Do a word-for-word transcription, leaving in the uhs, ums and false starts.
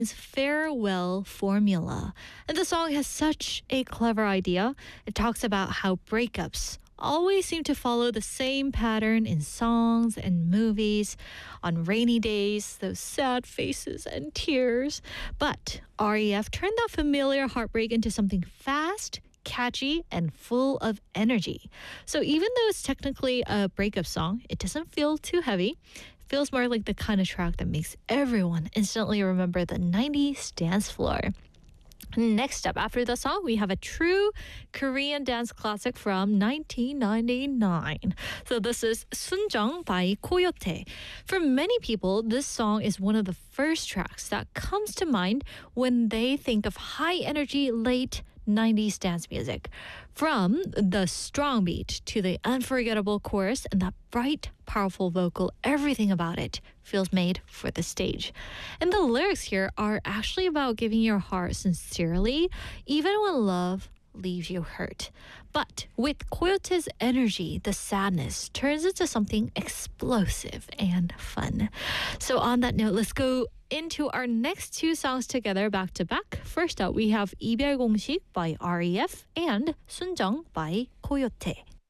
Farewell Formula. And the song has such a clever idea. It talks about how breakups always seem to follow the same pattern in songs and movies. On rainy days, those sad faces and tears. But R E F turned that familiar heartbreak into something fast, catchy, and full of energy. So even though it's technically a breakup song, it doesn't feel too heavy. It feels more like the kind of track that makes everyone instantly remember the nineties dance floor. Next up, after the song, we have a true Korean dance classic from nineteen ninety-nine. So this is Sunjung by Coyote. For many people, this song is one of the first tracks that comes to mind when they think of high-energy, late nineties dance music. From the strong beat to the unforgettable chorus and that bright, powerful vocal, everything about it feels made for the stage. And the lyrics here are actually about giving your heart sincerely, even when love leaves you hurt. But with Coyote's energy, the sadness turns into something explosive and fun. So on that note, let's go into our next two songs together back to back. First up, we have 이별 공식 by R E F and 순정 by Coyote.